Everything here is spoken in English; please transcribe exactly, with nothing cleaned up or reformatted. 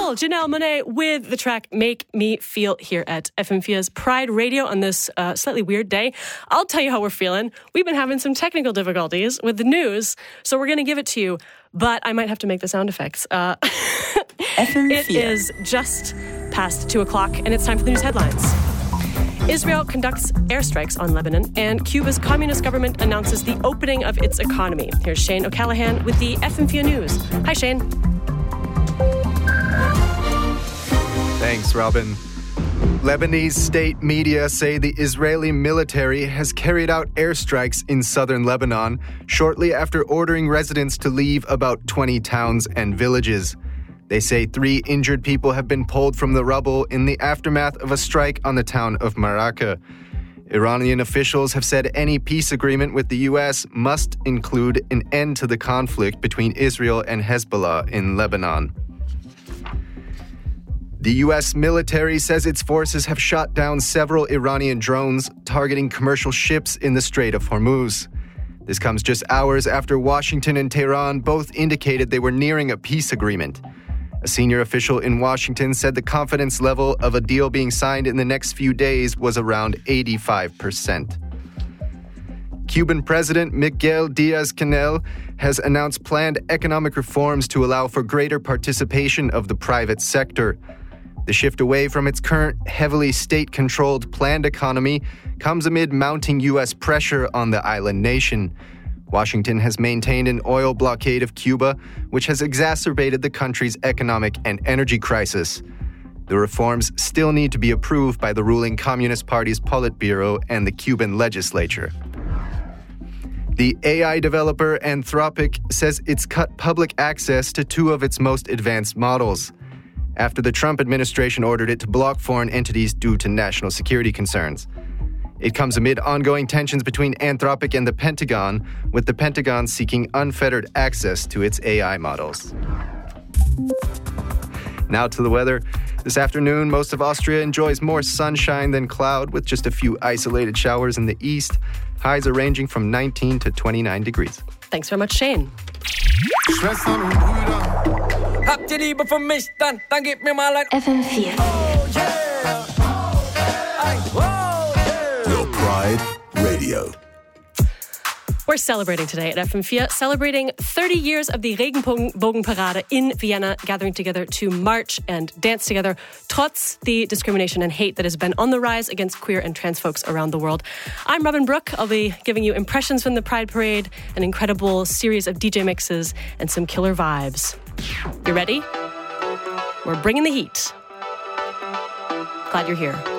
Beautiful. Janelle Monáe with the track Make Me Feel here at F M Fia's Pride Radio on this uh, slightly weird day. I'll tell you how we're feeling. We've been having some technical difficulties with the news, so we're going to give it to you, but I might have to make the sound effects. Uh, F M Fia. It is just past two o'clock, and it's time for the news headlines. Israel conducts airstrikes on Lebanon, and Cuba's communist government announces the opening of its economy. Here's Shane O'Callaghan with the F M Fia News. Hi, Shane. Thanks, Robin. Lebanese state media say the Israeli military has carried out airstrikes in southern Lebanon shortly after ordering residents to leave about twenty towns and villages. They say three injured people have been pulled from the rubble in the aftermath of a strike on the town of Maraka. Iranian officials have said any peace agreement with the U S must include an end to the conflict between Israel and Hezbollah in Lebanon. The U S military says its forces have shot down several Iranian drones targeting commercial ships in the Strait of Hormuz. This comes just hours after Washington and Tehran both indicated they were nearing a peace agreement. A senior official in Washington said the confidence level of a deal being signed in the next few days was around eighty-five percent. Cuban President Miguel Diaz-Canel has announced planned economic reforms to allow for greater participation of the private sector. The shift away from its current heavily state-controlled planned economy comes amid mounting U S pressure on the island nation. Washington has maintained an oil blockade of Cuba, which has exacerbated the country's economic and energy crisis. The reforms still need to be approved by the ruling Communist Party's Politburo and the Cuban legislature. The A I developer Anthropic says it's cut public access to two of its most advanced models, after the Trump administration ordered it to block foreign entities due to national security concerns. It comes amid ongoing tensions between Anthropic and the Pentagon, with the Pentagon seeking unfettered access to its A I models. Now to the weather. This afternoon, most of Austria enjoys more sunshine than cloud, with just a few isolated showers in the east. Highs are ranging from nineteen to twenty-nine degrees. Thanks very much, Shane. F M Fia. Your Pride Radio. We're celebrating today at F M Fia, celebrating thirty years of the Regenbogenparade in Vienna, gathering together to march and dance together, trotz the discrimination and hate that has been on the rise against queer and trans folks around the world. I'm Robin Brooke. I'll be giving you impressions from the Pride Parade, an incredible series of D J mixes, and some killer vibes. You ready? We're bringing the heat. Glad you're here.